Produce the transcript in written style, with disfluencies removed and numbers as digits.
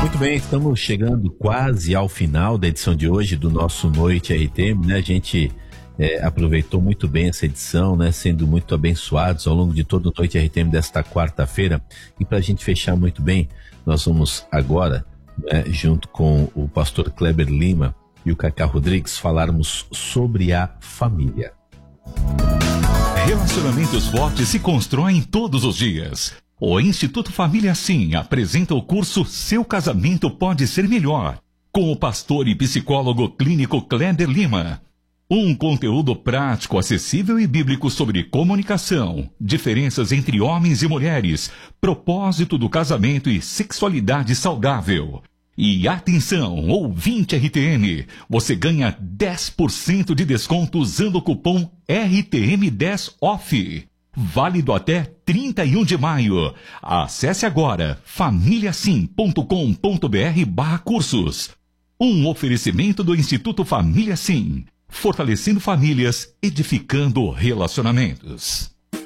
Muito bem, estamos chegando quase ao final da edição de hoje do nosso Noite RTM, né? A gente aproveitou muito bem essa edição, né? Sendo muito abençoados ao longo de todo o Noite RTM desta quarta-feira. E para a gente fechar muito bem, nós vamos agora, né, junto com o pastor Kleber Lima e o Cacá Rodrigues, falarmos sobre a família. Relacionamentos fortes se constroem todos os dias. O Instituto Família Sim apresenta o curso Seu Casamento Pode Ser Melhor, com o pastor e psicólogo clínico Kleber Lima. Um conteúdo prático, acessível e bíblico sobre comunicação, diferenças entre homens e mulheres, propósito do casamento e sexualidade saudável. E atenção, ouvinte RTM, você ganha 10% de desconto usando o cupom RTM10OFF. Válido até 31 de maio. Acesse agora famíliasim.com.br/cursos. Um oferecimento do Instituto Família Sim. Fortalecendo famílias, edificando relacionamentos.